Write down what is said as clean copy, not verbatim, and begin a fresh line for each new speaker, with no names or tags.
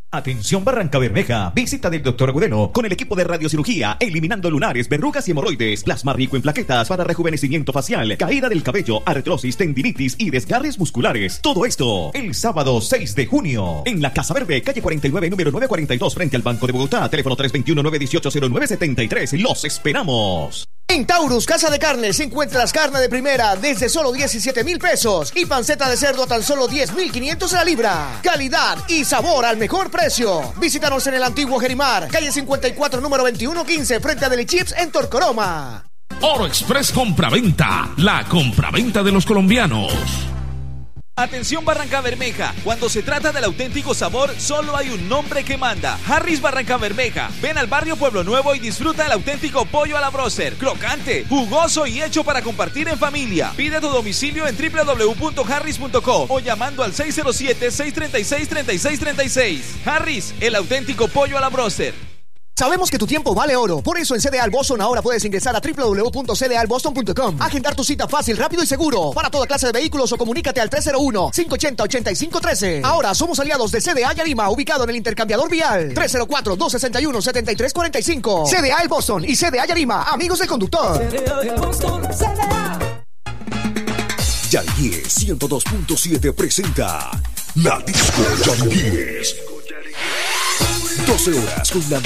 Atención Barranca Bermeja, visita del Dr. Agudelo con el equipo de radiocirugía, eliminando lunares, verrugas y hemorroides, plasma rico en plaquetas para rejuvenecimiento facial, caída del cabello, artrosis, tendinitis y desgarres musculares. Todo esto el sábado 6 de junio en la Casa Verde, calle 49, número 942, frente al Banco de Bogotá, teléfono 321-918-0973. ¡Los esperamos!
En Taurus Casa de Carnes encuentras carne de primera desde solo 17,000 pesos y panceta de cerdo a tan solo 10,500 a la libra. Calidad y sabor al mejor precio. Visítanos en el antiguo Gerimar, calle 54, número 2115, frente a Deli Chips en Torcoroma.
Oro Express Compraventa, la compraventa de los colombianos.
Atención Barranca Bermeja, cuando se trata del auténtico sabor, solo hay un nombre que manda. Harris Barranca Bermeja. Ven al barrio Pueblo Nuevo y disfruta del auténtico pollo a la bróster. Crocante, jugoso y hecho para compartir en familia. Pide tu domicilio en www.harris.co o llamando al 607-636-3636. Harris, el auténtico pollo a la bróster.
Sabemos que tu tiempo vale oro, por eso en CDAL Boston ahora puedes ingresar a www.cdalboston.com. Agendar tu cita fácil, rápido y seguro para toda clase de vehículos o comunícate al 301-580-8513. Ahora somos aliados de CDA Yarima, ubicado en el intercambiador vial 304-261-7345. CDAL Boston y CDA Yarima, amigos del conductor.
Yariguíes 102.7 presenta La Disco Yariguíes. 12 horas con la